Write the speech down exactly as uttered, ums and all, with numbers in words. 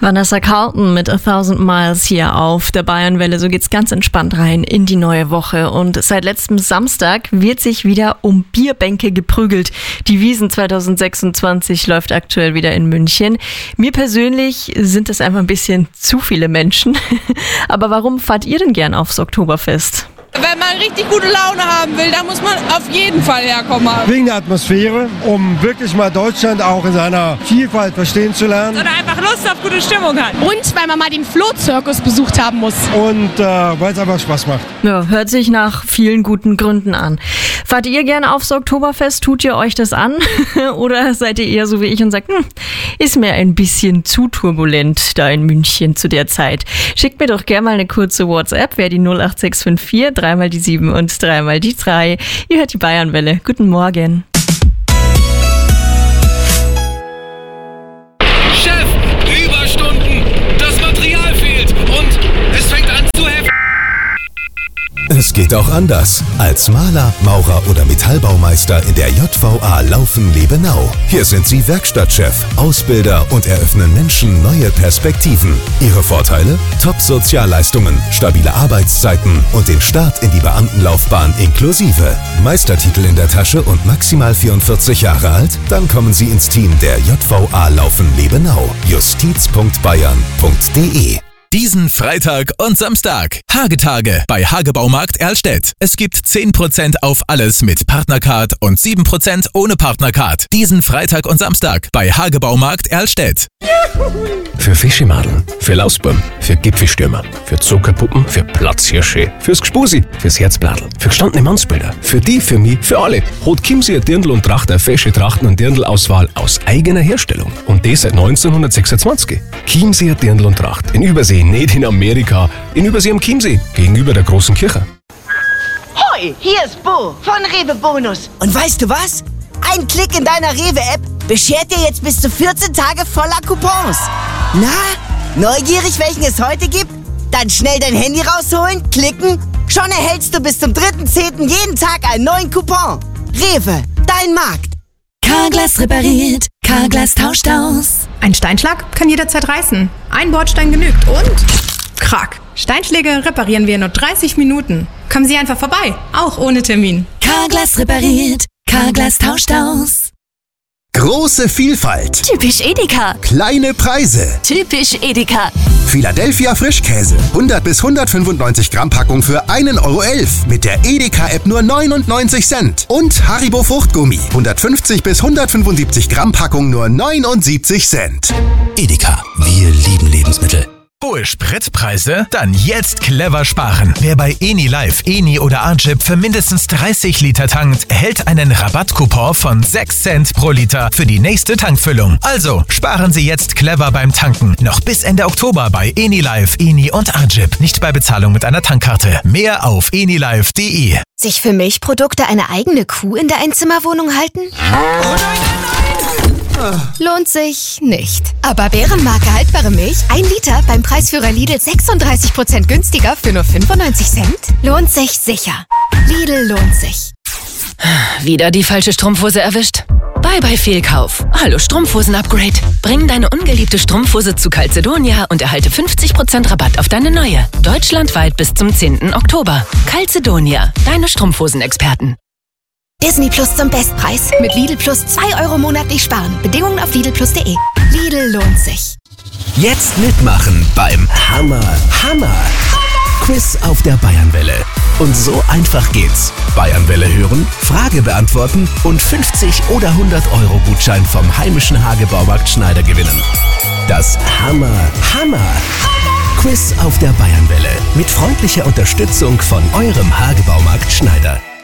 Vanessa Carlton mit A Thousand Miles hier auf der Bayernwelle. So geht's ganz entspannt rein in die neue Woche. Und seit letztem Samstag wird sich wieder um Bierbänke geprügelt. Die Wiesn zwanzig sechsundzwanzig läuft aktuell wieder in München. Mir persönlich sind es einfach ein bisschen zu viele Menschen. Aber warum fahrt ihr denn gern aufs Oktoberfest? Wenn man richtig gute Laune haben will, dann muss man auf jeden Fall herkommen. Wegen der Atmosphäre, um wirklich mal Deutschland auch in seiner Vielfalt verstehen zu lernen. Oder einfach Lust auf gute Stimmung hat. Und weil man mal den Flohzirkus besucht haben muss. Und äh, weil es einfach Spaß macht. Ja, hört sich nach vielen guten Gründen an. Fahrt ihr gerne aufs Oktoberfest? Tut ihr euch das an? Oder seid ihr eher so wie ich und sagt, hm, ist mir ein bisschen zu turbulent da in München zu der Zeit? Schickt mir doch gerne mal eine kurze WhatsApp, wäre die null acht sechs fünf vier, dreimal die sieben und dreimal die drei. Ihr hört die Bayernwelle. Guten Morgen. Chef, Überstunden. Das Material fehlt und es fängt an zu heften. Es geht auch anders. Als Maler, Maurer oder Metallbaumeister in der J V A Laufen-Lebenau. Hier sind Sie Werkstattchef, Ausbilder und eröffnen Menschen neue Perspektiven. Ihre Vorteile? Top-Sozialleistungen, stabile Arbeitszeiten und den Start in die Beamtenlaufbahn inklusive. Meistertitel in der Tasche und maximal vierundvierzig Jahre alt? Dann kommen Sie ins Team der J V A Laufen-Lebenau. justiz punkt bayern punkt de. Diesen Freitag und Samstag. Hagetage bei Hagebaumarkt Erlstedt. Es gibt zehn Prozent auf alles mit Partnercard und sieben Prozent ohne Partnercard. Diesen Freitag und Samstag bei Hagebaumarkt Erlstedt. Für Fischemadeln, für Lausbum, für Gipfelstürmer, für Zuckerpuppen, für Platzhirsche, fürs Gspusi, fürs Herzbladel, für gestandene Mannsbilder, für die, für mich, für alle. Hat Chiemsee Dirndl und Tracht eine fesche Trachten- und Dirndl-Auswahl aus eigener Herstellung. Und das seit neunzehnhundertsechsundzwanzig. Chiemsee Dirndl und Tracht in Übersee, nicht in Amerika, in Übersee am Chiemsee, gegenüber der großen Kirche. Hoi, hier ist Bo von Rewe Bonus. Und weißt du was? Ein Klick in deiner Rewe-App beschert dir jetzt bis zu vierzehn Tage voller Coupons. Na, neugierig, welchen es heute gibt? Dann schnell dein Handy rausholen, klicken. Schon erhältst du bis zum dritten zehnten jeden Tag einen neuen Coupon. Rewe, dein Markt. Carglass repariert, Carglass tauscht aus. Ein Steinschlag kann jederzeit reißen. Ein Bordstein genügt und krack. Steinschläge reparieren wir in nur dreißig Minuten. Kommen Sie einfach vorbei, auch ohne Termin. Carglass repariert, Carglass tauscht aus. Große Vielfalt. Typisch Edeka. Kleine Preise. Typisch Edeka. Philadelphia Frischkäse. hundert bis hundertfünfundneunzig Gramm Packung für einen Euro elf. Mit der Edeka-App nur neunundneunzig Cent. Und Haribo Fruchtgummi. hundertfünfzig bis hundertfünfundsiebzig Gramm Packung nur neunundsiebzig Cent. Edeka. Wir lieben Lebensmittel. Hohe Spritpreise? Dann jetzt clever sparen. Wer bei Eni Live, Eni oder Archip für mindestens dreißig Liter tankt, erhält einen Rabattcoupon von sechs Cent pro Liter für die nächste Tankfüllung. Also sparen Sie jetzt clever beim Tanken. Noch bis Ende Oktober bei Eni Live, Eni und Archip. Nicht bei Bezahlung mit einer Tankkarte. Mehr auf enilive punkt de. Sich für Milchprodukte eine eigene Kuh in der Einzimmerwohnung halten? Lohnt sich nicht. Aber Bärenmarke haltbare Milch, ein Liter beim Preisführer Lidl sechsunddreißig Prozent günstiger für nur fünfundneunzig Cent? Lohnt sich sicher. Lidl lohnt sich. Wieder die falsche Strumpfhose erwischt? Bye bye Fehlkauf. Hallo Strumpfhosen-Upgrade. Bring deine ungeliebte Strumpfhose zu Calzedonia und erhalte fünfzig Prozent Rabatt auf deine neue. Deutschlandweit bis zum zehnten Oktober. Calzedonia, deine Strumpfhosen-Experten. Disney Plus zum Bestpreis. Mit Lidl Plus zwei Euro monatlich sparen. Bedingungen auf lidl plus punkt de. Lidl lohnt sich. Jetzt mitmachen beim Hammer, Hammer Quiz auf der Bayernwelle. Und so einfach geht's. Bayernwelle hören, Frage beantworten und fünfzig oder hundert Euro Gutschein vom heimischen Hagebaumarkt Schneider gewinnen. Das Hammer, Hammer Quiz auf der Bayernwelle. Mit freundlicher Unterstützung von eurem Hagebaumarkt Schneider.